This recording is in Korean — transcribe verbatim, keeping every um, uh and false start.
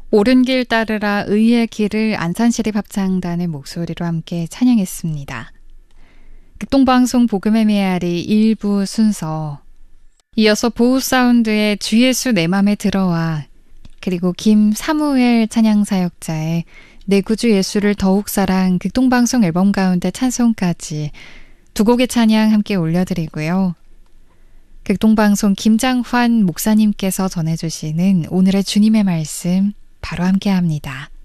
옳은 길 따르라 의의 길을 안산시립합창단의 목소리로 함께 찬양했습니다. 극동방송 복음의 메아리 일 부 순서, 이어서 보우사운드의 주 예수 내 맘에 들어와, 그리고 김사무엘 찬양사역자의 내 구주 예수를 더욱 사랑 극동방송 앨범 가운데 찬송까지 두 곡의 찬양 함께 올려드리고요. 극동방송 김장환 목사님께서 전해주시는 오늘의 주님의 말씀 바로 함께 합니다.